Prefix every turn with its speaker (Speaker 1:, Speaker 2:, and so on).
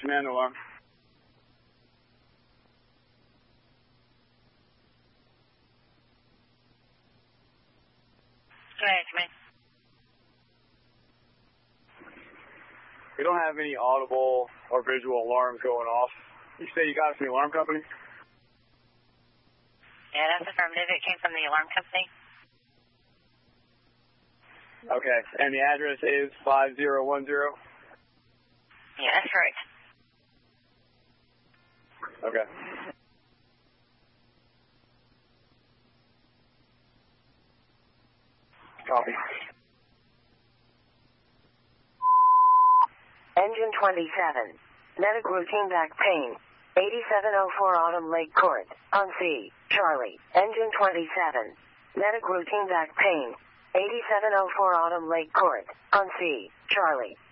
Speaker 1: Command alarm.
Speaker 2: Come in.
Speaker 1: We don't have any audible or visual alarms going off. You say you got it from the alarm company?
Speaker 2: Yeah, that's affirmative. It came from the alarm company.
Speaker 1: Okay, and the address is 5010?
Speaker 2: Yeah, that's correct.
Speaker 1: Okay. Copy.
Speaker 3: Engine 27. Medic routine back pain. 8704 Autumn Lake Court. On C. Charlie. Engine 27. Medic routine back pain. 8704 Autumn Lake Court. On C. Charlie.